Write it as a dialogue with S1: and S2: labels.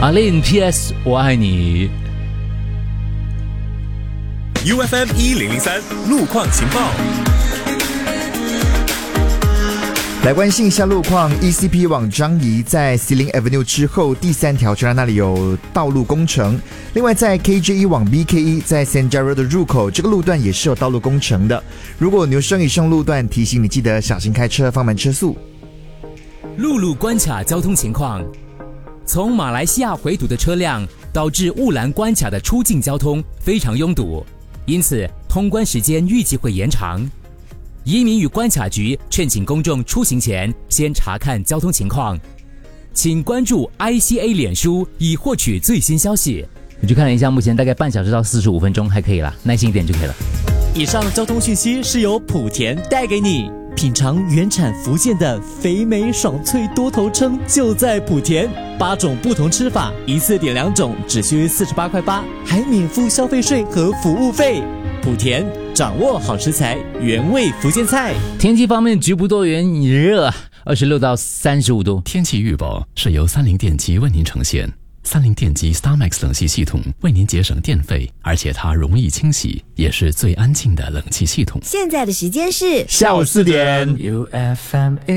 S1: 阿令 PS 我爱你。
S2: UFM 1003路况情报。
S3: 来关心一下路况 ，ECP 往张仪在 Xilin Avenue 之后第3条车站那里有道路工程。另外在 KJ1 往 BKE 在 Senja 的入口，这个路段也是有道路工程的。如果你有生以上路段，提醒你记得小心开车，放慢车速。
S4: 陆路关卡交通情况：从马来西亚回堵的车辆导致雾兰关卡的出境交通非常拥堵，因此通关时间预计会延长。移民与关卡局劝请公众出行前先查看交通情况，请关注 ICA 脸书以获取最新消息。
S1: 我去看了一下，目前大概半小时到45分钟还可以啦，耐心一点就可以了。
S5: 以上交通讯息是由莆田带给你。品尝原产福建的肥美爽脆多头称就在莆田，8种不同吃法，一次点2种，只需48.8块，还免付消费税和服务费。莆田掌握好食材，原味福建菜。
S1: 天气方面，局部多云热，26到35度。
S6: 天气预报是由三菱电机为您呈现。三菱电机 StarMax 冷气系统为您节省电费，而且它容易清洗，也是最安静的冷气系统。
S7: 现在的时间是
S3: 下午4点。
S8: UFM